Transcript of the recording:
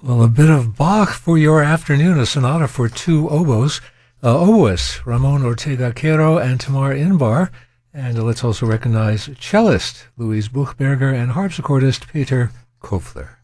Well, a bit of Bach for your afternoon, a sonata for two oboes, oboists Ramon Ortega Quero and Tamar Inbar. And let's also recognize cellist Louise Buchberger and harpsichordist Peter Kofler.